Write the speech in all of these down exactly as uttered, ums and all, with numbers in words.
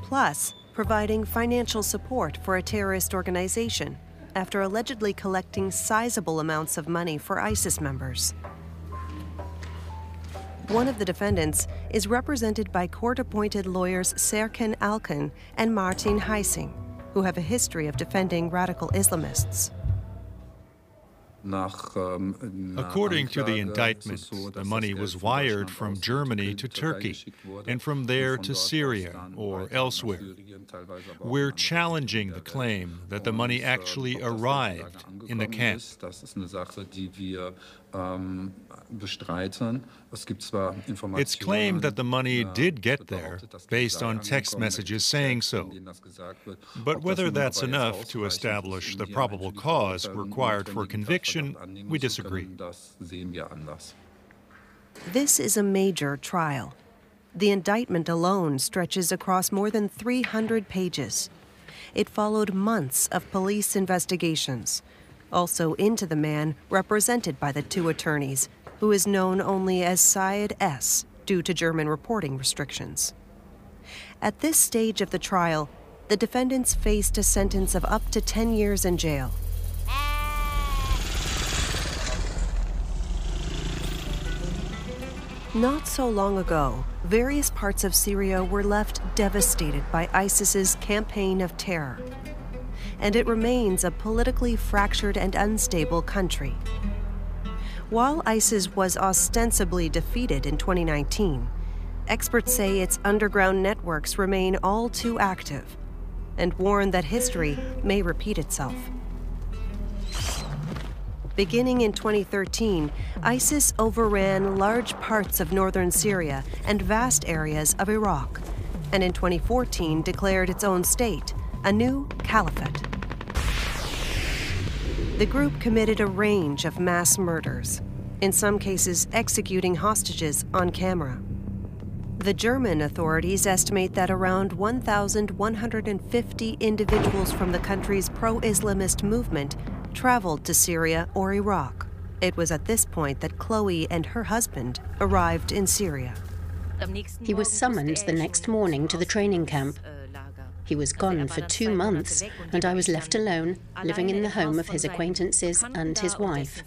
plus providing financial support for a terrorist organization after allegedly collecting sizable amounts of money for ISIS members. One of the defendants is represented by court-appointed lawyers Serkan Alkan and Martin Heising, who have a history of defending radical Islamists. According to the indictment, the money was wired from Germany to Turkey and from there to Syria or elsewhere. We're challenging the claim that the money actually arrived in the camp. It's claimed that the money did get there based on text messages saying so. But whether that's enough to establish the probable cause required for conviction, we disagree. This is a major trial. The indictment alone stretches across more than three hundred pages. It followed months of police investigations, also into the man represented by the two attorneys, who is known only as Syed S. due to German reporting restrictions. At this stage of the trial, the defendants faced a sentence of up to ten years in jail. Not so long ago, various parts of Syria were left devastated by ISIS's campaign of terror. And it remains a politically fractured and unstable country. While ISIS was ostensibly defeated in twenty nineteen, experts say its underground networks remain all too active and warn that history may repeat itself. Beginning in twenty thirteen, ISIS overran large parts of northern Syria and vast areas of Iraq, and in twenty fourteen declared its own state, a new caliphate. The group committed a range of mass murders, in some cases executing hostages on camera. The German authorities estimate that around one thousand one hundred fifty individuals from the country's pro-Islamist movement traveled to Syria or Iraq. It was at this point that Chloe and her husband arrived in Syria. He was summoned the next morning to the training camp. He was gone for two months, and I was left alone, living in the home of his acquaintances and his wife.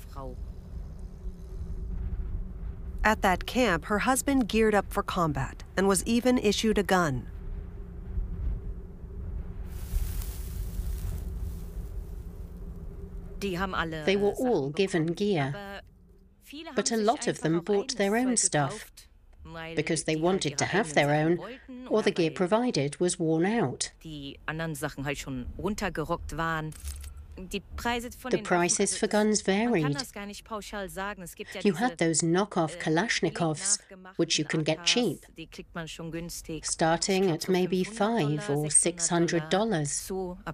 At that camp, her husband geared up for combat and was even issued a gun. They were all given gear, but a lot of them bought their own stuff because they wanted to have their own, or the gear provided was worn out. The prices for guns varied. You had those knockoff Kalashnikovs, which you can get cheap, starting at maybe five or six hundred dollars.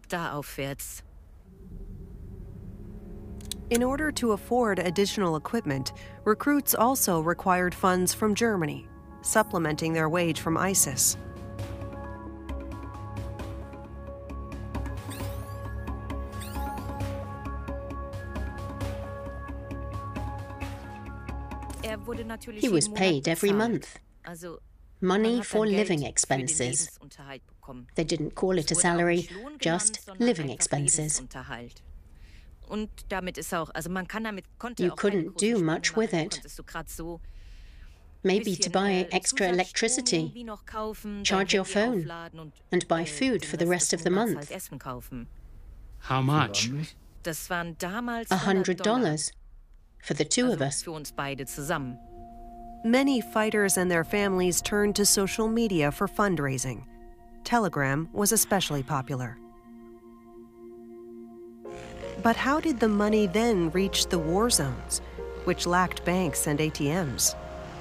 In order to afford additional equipment, recruits also required funds from Germany, supplementing their wage from ISIS. He was paid every month. Money for living expenses. They didn't call it a salary, just living expenses. You couldn't do much with it. Maybe to buy extra electricity, charge your phone, and buy food for the rest of the month. How much? A hundred dollars for the two of us. Many fighters and their families turned to social media for fundraising. Telegram was especially popular. But how did the money then reach the war zones, which lacked banks and A T Ms?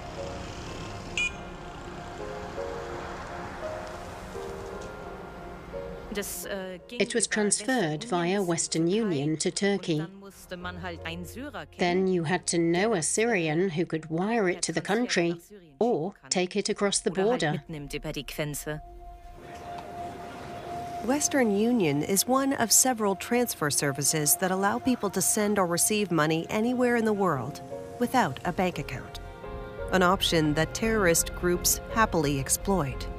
It was transferred via Western Union to Turkey. Then you had to know a Syrian who could wire it to the country or take it across the border. Western Union is one of several transfer services that allow people to send or receive money anywhere in the world without a bank account, an option that terrorist groups happily exploit.